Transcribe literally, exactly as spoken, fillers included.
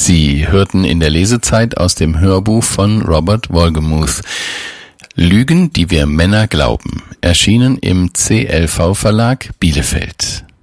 Sie hörten in der Lesezeit aus dem Hörbuch von Robert Wolgemuth Lügen, die wir Männer glauben, erschienen im C L V Verlag Bielefeld.